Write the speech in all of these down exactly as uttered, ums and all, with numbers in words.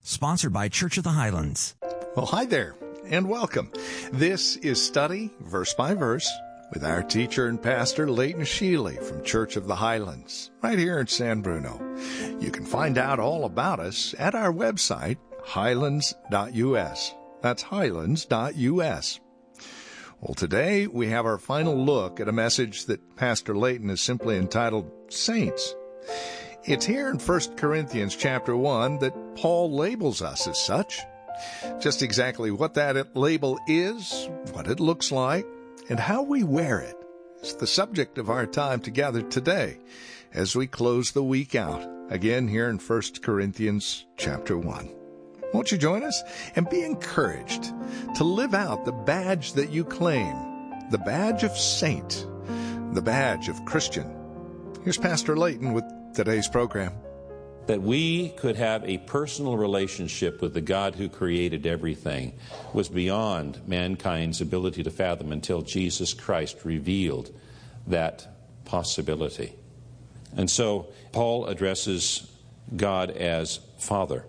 Sponsored by Church of the Highlands. Well, hi there, and welcome. This is Study Verse by Verse with our teacher and pastor, Leighton Sheely from Church of the Highlands, right here in San Bruno. You can find out all about us at our website, highlands dot u s. That's highlands dot u s. Well, today we have our final look at a message that Pastor Leighton has simply entitled Saints. It's here in First Corinthians chapter one that Paul labels us as such. Just exactly what that label is, what it looks like, and how we wear it is the subject of our time together today as we close the week out, again here in First Corinthians chapter one. Won't you join us and be encouraged to live out the badge that you claim, the badge of saint, the badge of Christian. Here's Pastor Leighton with today's program. That we could have a personal relationship with the God who created everything was beyond mankind's ability to fathom until Jesus Christ revealed that possibility. And so Paul addresses God as Father.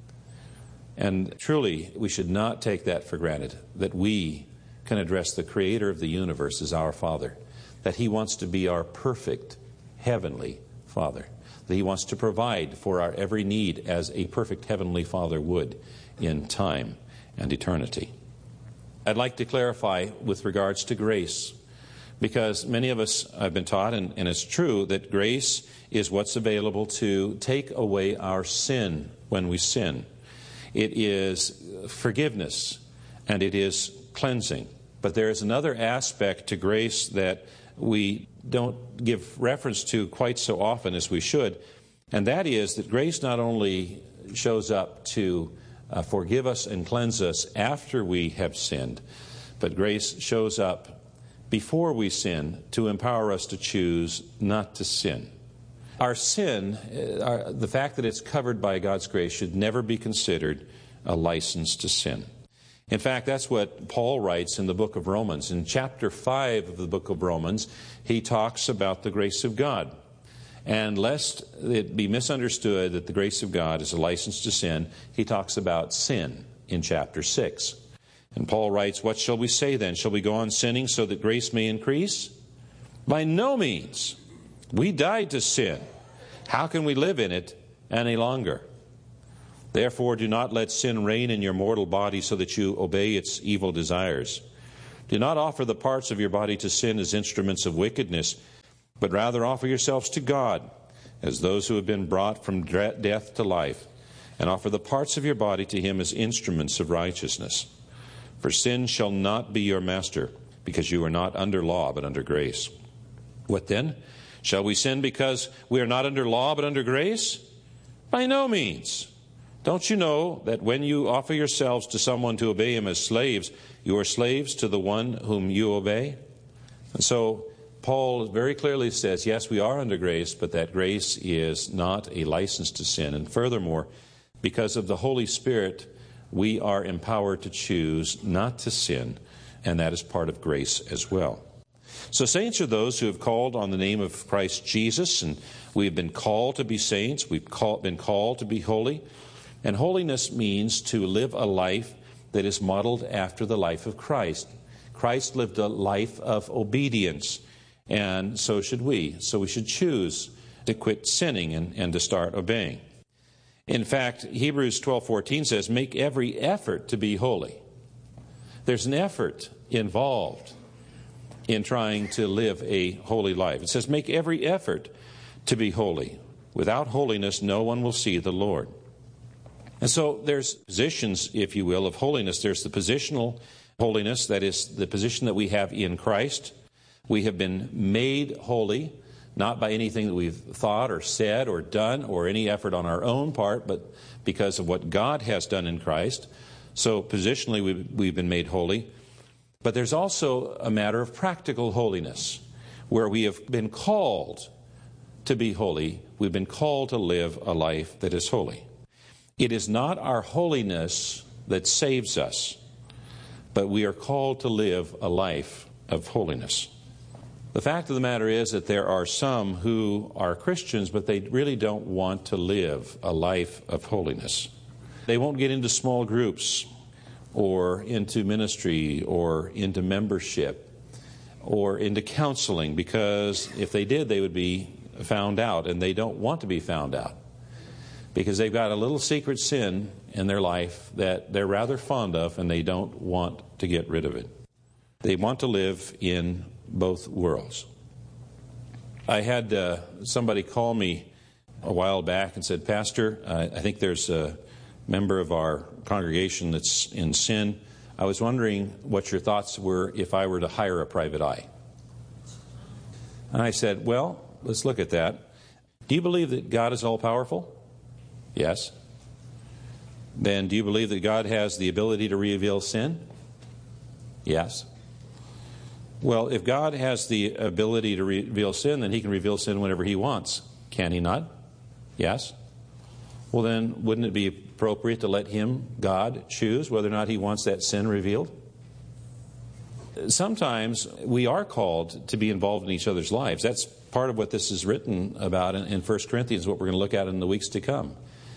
And truly, we should not take that for granted, that we can address the Creator of the universe as our Father, that He wants to be our perfect heavenly Father, that He wants to provide for our every need as a perfect heavenly Father would in time and eternity. I'd like to clarify with regards to grace, because many of us have been taught, and, and it's true, that grace is what's available to take away our sin when we sin. It is forgiveness, and it is cleansing. But there is another aspect to grace that we don't give reference to quite so often as we should, and that is that grace not only shows up to uh, forgive us and cleanse us after we have sinned, but grace shows up before we sin to empower us to choose not to sin. Our sin, our, the fact that it's covered by God's grace, should never be considered a license to sin. In fact, that's what Paul writes in the book of Romans. In chapter five of the book of Romans, he talks about the grace of God. And lest it be misunderstood that the grace of God is a license to sin, he talks about sin in chapter six. And Paul writes, "What shall we say then? Shall we go on sinning so that grace may increase? By no means. We died to sin. How can we live in it any longer? Therefore, do not let sin reign in your mortal body so that you obey its evil desires. Do not offer the parts of your body to sin as instruments of wickedness, but rather offer yourselves to God as those who have been brought from death to life, and offer the parts of your body to Him as instruments of righteousness. For sin shall not be your master, because you are not under law but under grace. What then? Shall we sin because we are not under law but under grace? By no means. Don't you know that when you offer yourselves to someone to obey him as slaves, you are slaves to the one whom you obey?" And so Paul very clearly says, yes, we are under grace, but that grace is not a license to sin. And furthermore, because of the Holy Spirit, we are empowered to choose not to sin, and that is part of grace as well. So saints are those who have called on the name of Christ Jesus, and we've been called to be saints. We've call, been called to be holy. And holiness means to live a life that is modeled after the life of Christ. Christ lived a life of obedience, and so should we. So we should choose to quit sinning and, and to start obeying. In fact, Hebrews twelve fourteen says, "Make every effort to be holy." There's an effort involved in trying to live a holy life. It says, make every effort to be holy. Without holiness, no one will see the Lord. And so there's positions, if you will, of holiness. There's the positional holiness, that is the position that we have in Christ. We have been made holy, not by anything that we've thought or said or done or any effort on our own part, but because of what God has done in Christ. So positionally, we've, we've been made holy. But there's also a matter of practical holiness, where we have been called to be holy. We've been called to live a life that is holy. It is not our holiness that saves us, but we are called to live a life of holiness. The fact of the matter is that there are some who are Christians, but they really don't want to live a life of holiness. They won't get into small groups or into ministry or into membership or into counseling, because if they did, they would be found out, and they don't want to be found out because they've got a little secret sin in their life that they're rather fond of, and they don't want to get rid of it. They want to live in both worlds. I had uh, somebody call me a while back and said, "Pastor, uh, I think there's a member of our congregation that's in sin. I was wondering what your thoughts were if I were to hire a private eye." And I said, "Well, let's look at that. Do you believe that God is all-powerful?" Yes. Then do you believe that God has the ability to reveal sin? Yes. Well, if God has the ability to reveal sin, then He can reveal sin whenever He wants. Can He not? Yes. Well, then wouldn't it be appropriate to let Him, God, choose whether or not He wants that sin revealed? Sometimes we are called to be involved in each other's lives. That's part of what this is written about in First Corinthians, what we're going to look at in the weeks to come.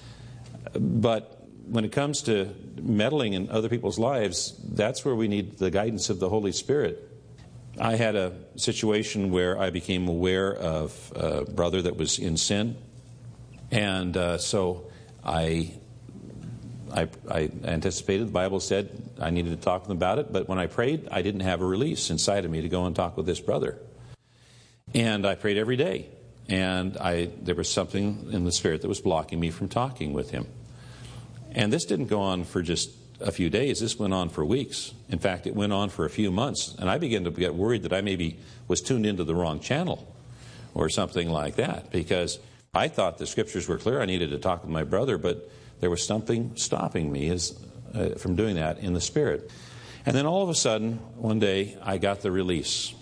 But when it comes to meddling in other people's lives, that's where we need the guidance of the Holy Spirit. I had a situation where I became aware of a brother that was in sin, and uh, so I, I, I anticipated, the Bible said I needed to talk to them about it, but when I prayed, I didn't have a release inside of me to go and talk with this brother. And I prayed every day, and I there was something in the Spirit that was blocking me from talking with him. And this didn't go on for just a few days. This went on for weeks. In fact, it went on for a few months, and I began to get worried that I maybe was tuned into the wrong channel or something like that, because I thought the Scriptures were clear. I needed to talk with my brother, but there was something stopping me as, uh, from doing that in the Spirit. And then all of a sudden, one day, I got the release.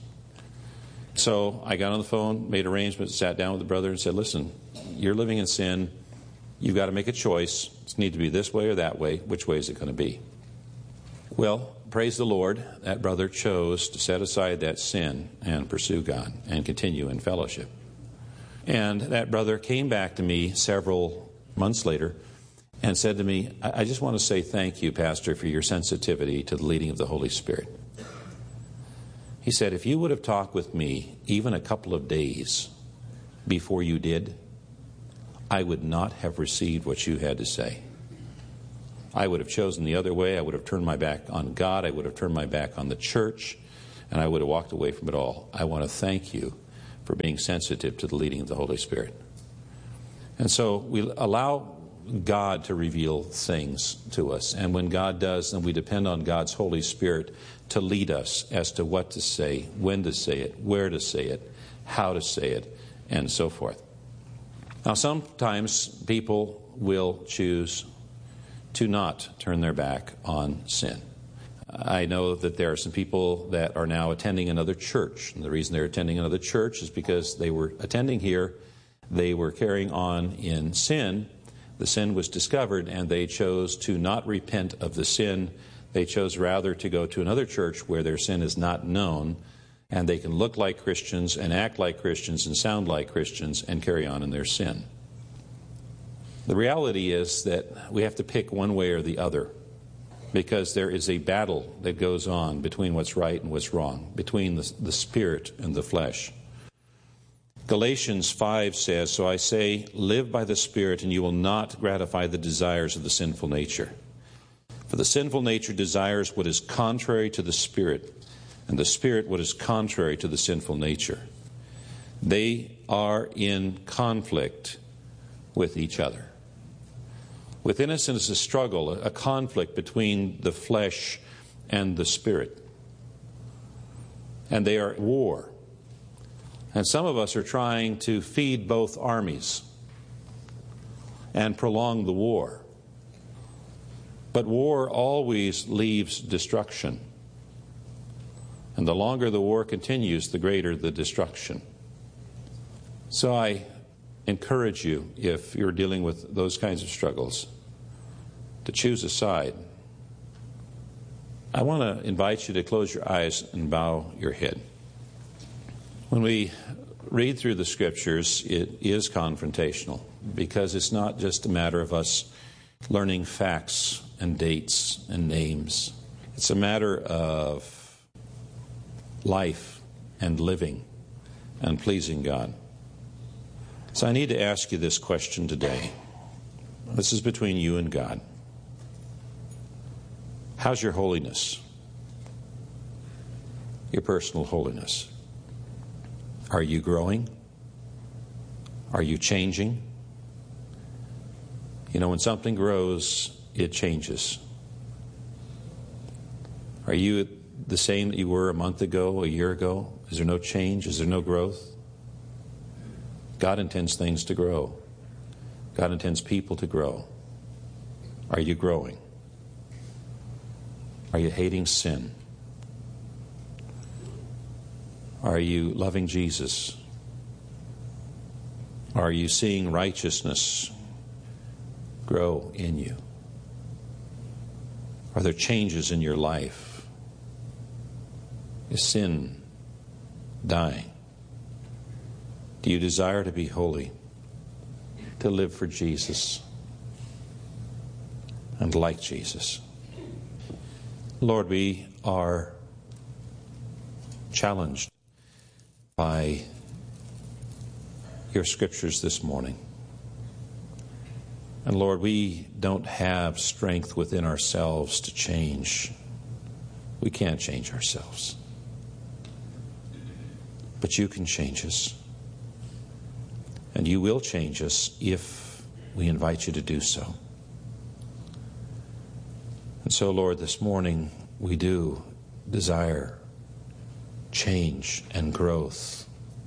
So I got on the phone, made arrangements, sat down with the brother and said, "Listen, you're living in sin. You've got to make a choice. It's need to be this way or that way. Which way is it going to be?" Well, praise the Lord, that brother chose to set aside that sin and pursue God and continue in fellowship. And that brother came back to me several months later and said to me, I, I just want to say thank you, Pastor, for your sensitivity to the leading of the Holy Spirit." He said, "If you would have talked with me even a couple of days before you did, I would not have received what you had to say. I would have chosen the other way. I would have turned my back on God. I would have turned my back on the church, and I would have walked away from it all. I want to thank you for being sensitive to the leading of the Holy Spirit." And so we allow God to reveal things to us. And when God does, then we depend on God's Holy Spirit to lead us as to what to say, when to say it, where to say it, how to say it, and so forth. Now, sometimes people will choose to not turn their back on sin. I know that there are some people that are now attending another church. And the reason they're attending another church is because they were attending here, they were carrying on in sin. The sin was discovered, and they chose to not repent of the sin. They chose rather to go to another church where their sin is not known, and they can look like Christians and act like Christians and sound like Christians and carry on in their sin. The reality is that we have to pick one way or the other, because there is a battle that goes on between what's right and what's wrong, between the, the spirit and the flesh. Galatians five says, "So I say, live by the Spirit, and you will not gratify the desires of the sinful nature. For the sinful nature desires what is contrary to the Spirit, and the Spirit what is contrary to the sinful nature. They are in conflict with each other." Within us is a struggle, a conflict between the flesh and the Spirit. And they are at war. And some of us are trying to feed both armies and prolong the war. But war always leaves destruction. And the longer the war continues, the greater the destruction. So I encourage you, if you're dealing with those kinds of struggles, to choose a side. I want to invite you to close your eyes and bow your head. When we read through the Scriptures, it is confrontational, because it's not just a matter of us learning facts and dates and names. It's a matter of life and living and pleasing God. So I need to ask you this question today. This is between you and God. How's your holiness? Your personal holiness. Are you growing? Are you changing? You know, when something grows, it changes. Are you the same that you were a month ago, a year ago? Is there no change? Is there no growth? God intends things to grow. God intends people to grow. Are you growing? Are you hating sin? Are you loving Jesus? Are you seeing righteousness grow in you? Are there changes in your life? Is sin dying? Do you desire to be holy, to live for Jesus, and like Jesus? Lord, we are challenged by your scriptures this morning. And Lord, we don't have strength within ourselves to change. We can't change ourselves. But you can change us. And you will change us if we invite you to do so. And so, Lord, this morning we do desire change and growth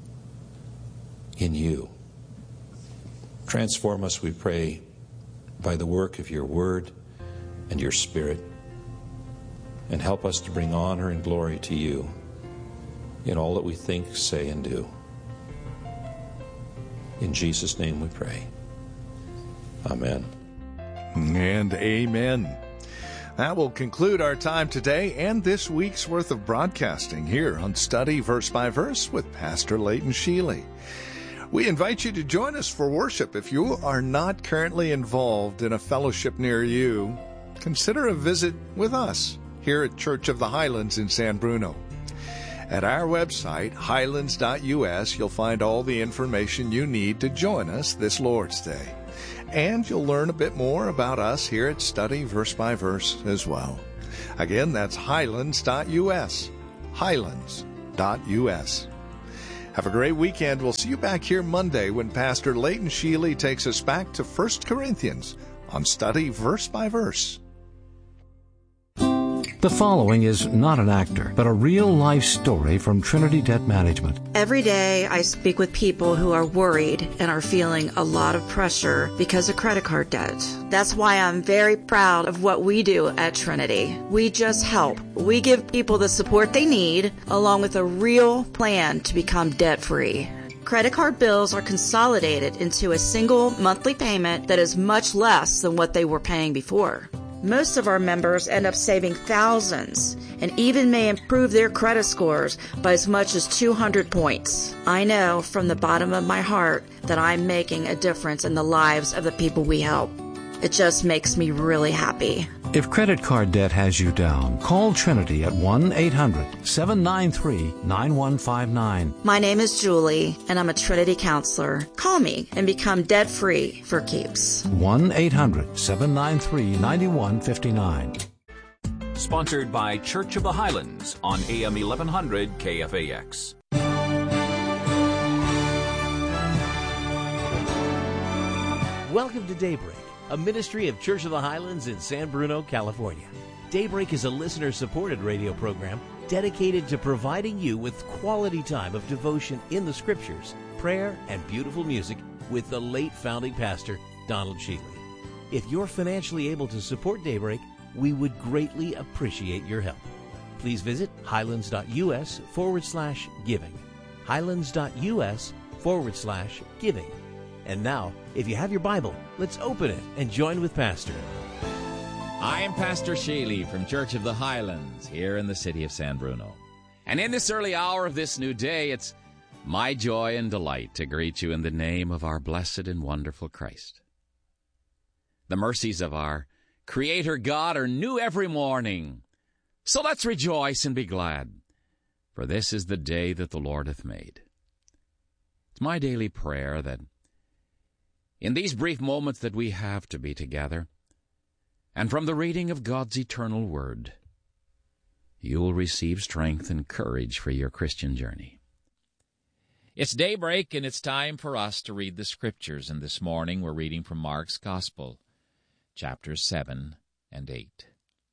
in you. Transform us, we pray, by the work of your word and your spirit, and help us to bring honor and glory to you in all that we think, say, and do. In Jesus' name we pray. Amen. And amen. That will conclude our time today and this week's worth of broadcasting here on Study Verse by Verse with Pastor Leighton Sheely. We invite you to join us for worship. If you are not currently involved in a fellowship near you, consider a visit with us here at Church of the Highlands in San Bruno. At our website, highlands dot U S, you'll find all the information you need to join us this Lord's Day. And you'll learn a bit more about us here at Study Verse by Verse as well. Again, that's highlands dot U S. highlands dot U S. Have a great weekend. We'll see you back here Monday when Pastor Leighton Sheely takes us back to First Corinthians on Study Verse by Verse. The following is not an actor, but a real-life story from Trinity Debt Management. Every day I speak with people who are worried and are feeling a lot of pressure because of credit card debt. That's why I'm very proud of what we do at Trinity. We just help. We give people the support they need, along with a real plan to become debt-free. Credit card bills are consolidated into a single monthly payment that is much less than what they were paying before. Most of our members end up saving thousands and even may improve their credit scores by as much as two hundred points. I know from the bottom of my heart that I'm making a difference in the lives of the people we help. It just makes me really happy. If credit card debt has you down, call Trinity at one eight hundred seven nine three nine one five nine. My name is Julie, and I'm a Trinity counselor. Call me and become debt-free for keeps. one eight hundred seven nine three nine one five nine. Sponsored by Church of the Highlands on A M eleven hundred K F A X. Welcome to Daybreak, a ministry of Church of the Highlands in San Bruno, California. Daybreak is a listener-supported radio program dedicated to providing you with quality time of devotion in the Scriptures, prayer, and beautiful music with the late founding pastor, Donald Sheely. If you're financially able to support Daybreak, we would greatly appreciate your help. Please visit highlands.us forward slash giving. highlands.us forward slash giving. And now, if you have your Bible, let's open it and join with Pastor. I am Pastor Sheely from Church of the Highlands here in the city of San Bruno. And in this early hour of this new day, it's my joy and delight to greet you in the name of our blessed and wonderful Christ. The mercies of our Creator God are new every morning. So let's rejoice and be glad, for this is the day that the Lord hath made. It's my daily prayer that in these brief moments that we have to be together, and from the reading of God's eternal word, you will receive strength and courage for your Christian journey. It's daybreak, and it's time for us to read the Scriptures, and this morning we're reading from Mark's Gospel, chapters seven and eight.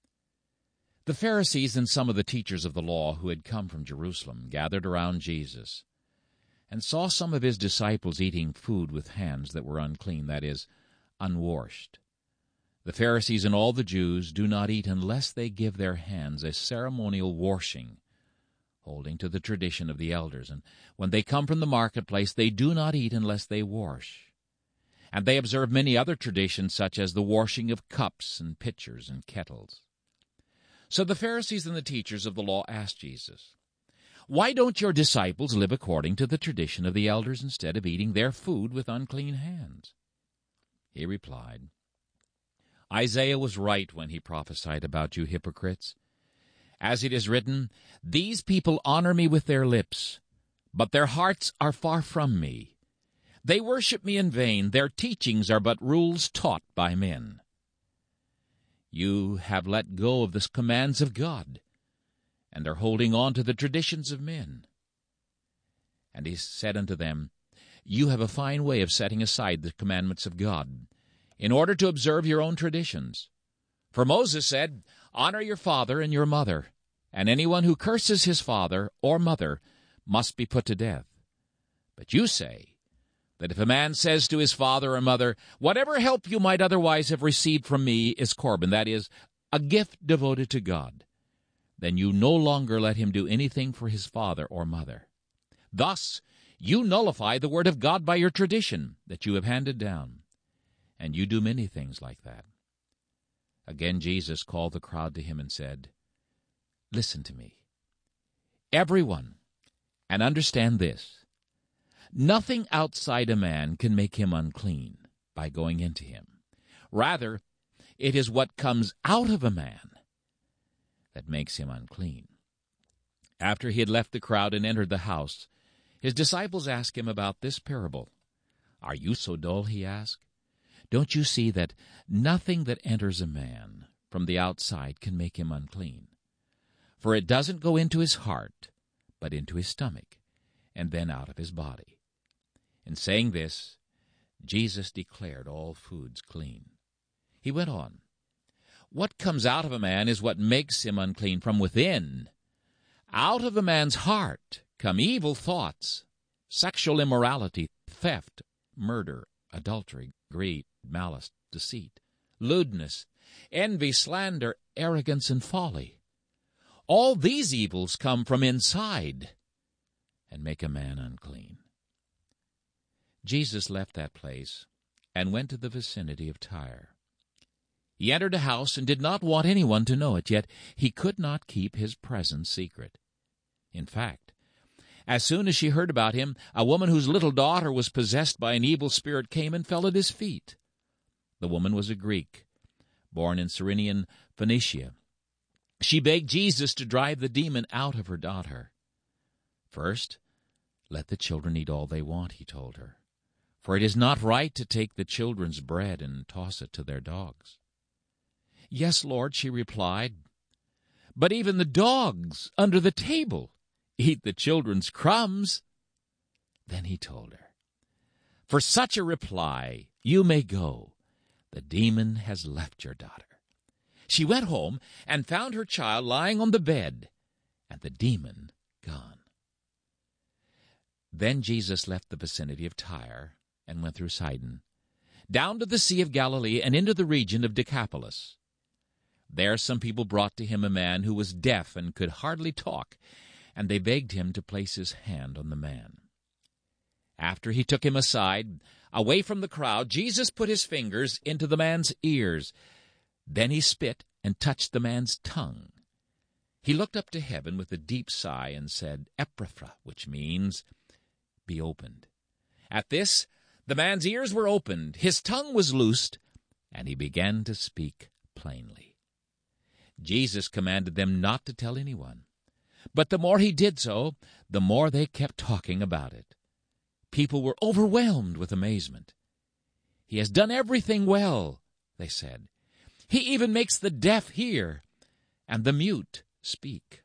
The Pharisees and some of the teachers of the law who had come from Jerusalem gathered around Jesus and saw some of his disciples eating food with hands that were unclean, that is, unwashed. The Pharisees and all the Jews do not eat unless they give their hands a ceremonial washing, holding to the tradition of the elders. And when they come from the marketplace, they do not eat unless they wash. And they observe many other traditions, such as the washing of cups and pitchers and kettles. So the Pharisees and the teachers of the law asked Jesus, "Why don't your disciples live according to the tradition of the elders instead of eating their food with unclean hands?" He replied, "Isaiah was right when he prophesied about you hypocrites. As it is written, 'These people honor me with their lips, but their hearts are far from me. They worship me in vain. Their teachings are but rules taught by men.' You have let go of the commands of God, and are holding on to the traditions of men." And he said unto them, "You have a fine way of setting aside the commandments of God, in order to observe your own traditions. For Moses said, 'Honor your father and your mother,' and anyone who curses his father or mother must be put to death. But you say that if a man says to his father or mother, 'Whatever help you might otherwise have received from me is Corban,' that is, a gift devoted to God, then you no longer let him do anything for his father or mother. Thus you nullify the word of God by your tradition that you have handed down, and you do many things like that." Again Jesus called the crowd to him and said, "Listen to me, everyone, and understand this. Nothing outside a man can make him unclean by going into him. Rather, it is what comes out of a man that makes him unclean." After he had left the crowd and entered the house, his disciples asked him about this parable. "Are you so dull?" he asked. "Don't you see that nothing that enters a man from the outside can make him unclean? For it doesn't go into his heart, but into his stomach, and then out of his body." In saying this, Jesus declared all foods clean. He went on, "What comes out of a man is what makes him unclean from within. Out of a man's heart come evil thoughts, sexual immorality, theft, murder, adultery, greed, malice, deceit, lewdness, envy, slander, arrogance, and folly. All these evils come from inside and make a man unclean." Jesus left that place and went to the vicinity of Tyre. He entered a house and did not want anyone to know it, yet he could not keep his presence secret. In fact, as soon as she heard about him, a woman whose little daughter was possessed by an evil spirit came and fell at his feet. The woman was a Greek, born in Cyrenian Phoenicia. She begged Jesus to drive the demon out of her daughter. "First, let the children eat all they want," he told her, "for it is not right to take the children's bread and toss it to their dogs." "Yes, Lord," she replied, "but even the dogs under the table eat the children's crumbs." Then he told her, "For such a reply you may go. The demon has left your daughter." She went home and found her child lying on the bed, and the demon gone. Then Jesus left the vicinity of Tyre and went through Sidon, down to the Sea of Galilee and into the region of Decapolis. There some people brought to him a man who was deaf and could hardly talk, and they begged him to place his hand on the man. After he took him aside, away from the crowd, Jesus put his fingers into the man's ears. Then he spit and touched the man's tongue. He looked up to heaven with a deep sigh and said, "Ephphatha," which means, "Be opened." At this, the man's ears were opened, his tongue was loosed, and he began to speak plainly. Jesus commanded them not to tell anyone. But the more he did so, the more they kept talking about it. People were overwhelmed with amazement. "He has done everything well," they said. "He even makes the deaf hear and the mute speak."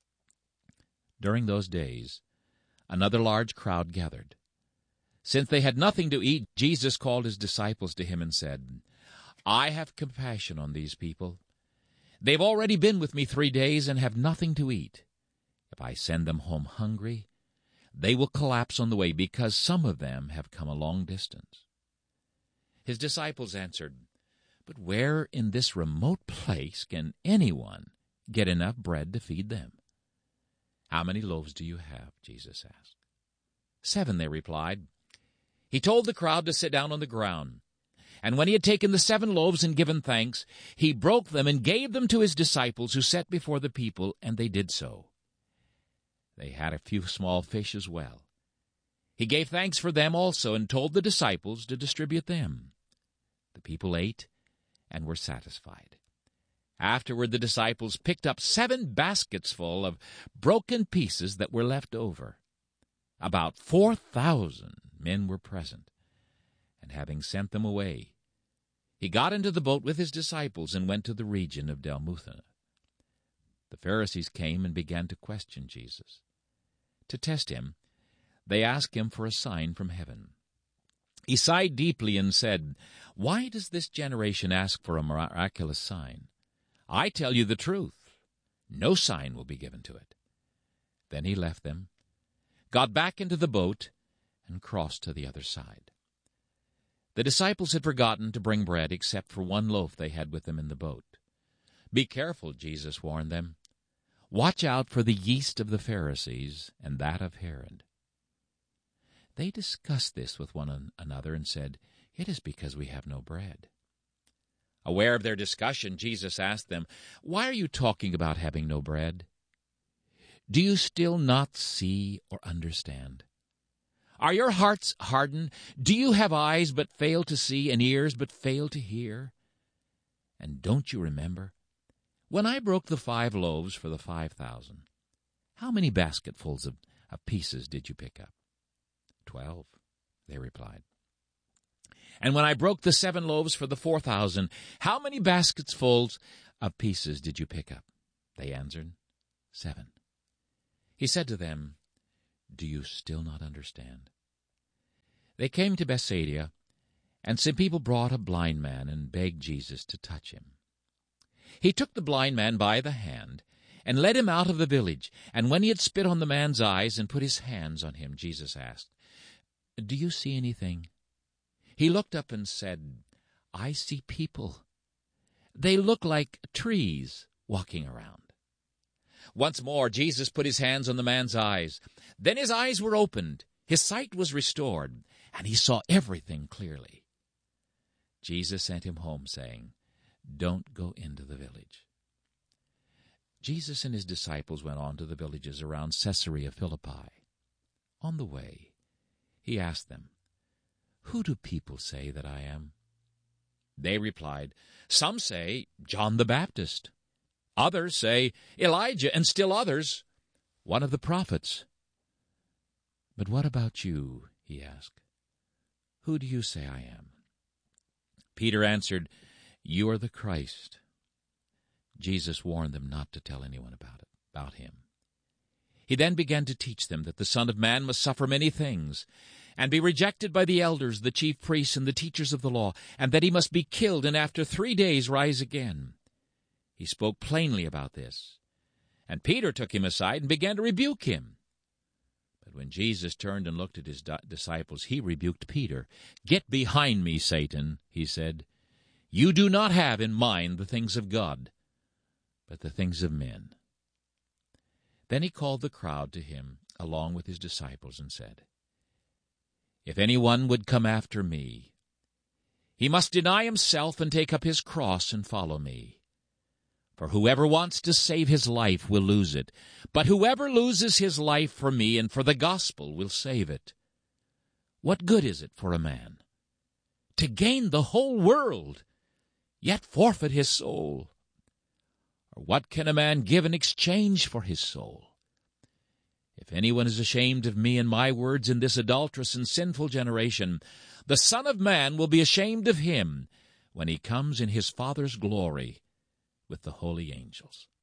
During those days, another large crowd gathered. Since they had nothing to eat, Jesus called his disciples to him and said, "I have compassion on these people. They've already been with me three days and have nothing to eat. If I send them home hungry, they will collapse on the way, because some of them have come a long distance." His disciples answered, "But where in this remote place can anyone get enough bread to feed them?" "How many loaves do you have?" Jesus asked. "Seven," they replied. He told the crowd to sit down on the ground. And when he had taken the seven loaves and given thanks, he broke them and gave them to his disciples, who set before the people, and they did so. They had a few small fish as well. He gave thanks for them also, and told the disciples to distribute them. The people ate and were satisfied. Afterward the disciples picked up seven baskets full of broken pieces that were left over. About four thousand men were present, and having sent them away, he got into the boat with his disciples and went to the region of Dalmanutha. The Pharisees came and began to question Jesus. To test him, they asked him for a sign from heaven. He sighed deeply and said, "Why does this generation ask for a miraculous sign? I tell you the truth, no sign will be given to it." Then he left them, got back into the boat, and crossed to the other side. The disciples had forgotten to bring bread except for one loaf they had with them in the boat. "Be careful," Jesus warned them. "Watch out for the yeast of the Pharisees and that of Herod." They discussed this with one another and said, "It is because we have no bread." Aware of their discussion, Jesus asked them, "Why are you talking about having no bread? Do you still not see or understand? Are your hearts hardened? Do you have eyes but fail to see, and ears but fail to hear? And don't you remember? When I broke the five loaves for the five thousand, how many basketfuls of, of pieces did you pick up?" Twelve, they replied. "And when I broke the seven loaves for the four thousand, how many basketsfuls of pieces did you pick up?" They answered, "Seven." He said to them, "Do you still not understand?" They came to Bethsaida, and some people brought a blind man and begged Jesus to touch him. He took the blind man by the hand and led him out of the village. And when he had spit on the man's eyes and put his hands on him, Jesus asked, "Do you see anything?" He looked up and said, "I see people. They look like trees walking around." Once more Jesus put his hands on the man's eyes. Then his eyes were opened, his sight was restored, and he saw everything clearly. Jesus sent him home, saying, "Don't go into the village." Jesus and his disciples went on to the villages around Caesarea Philippi. On the way, he asked them, "Who do people say that I am?" They replied, "Some say John the Baptist. Others say Elijah, and still others, one of the prophets." "But what about you?" he asked. "Who do you say I am?" Peter answered, "You are the Christ." Jesus warned them not to tell anyone about it, about him. He then began to teach them that the Son of Man must suffer many things, and be rejected by the elders, the chief priests, and the teachers of the law, and that he must be killed and after three days rise again. He spoke plainly about this. And Peter took him aside and began to rebuke him. But when Jesus turned and looked at his disciples, he rebuked Peter. "Get behind me, Satan," he said. "You do not have in mind the things of God, but the things of men." Then he called the crowd to him along with his disciples and said, "If anyone would come after me, he must deny himself and take up his cross and follow me. For whoever wants to save his life will lose it, but whoever loses his life for me and for the gospel will save it. What good is it for a man to gain the whole world yet forfeit his soul? Or what can a man give in exchange for his soul? If anyone is ashamed of me and my words in this adulterous and sinful generation, the Son of Man will be ashamed of him when he comes in his Father's glory with the holy angels.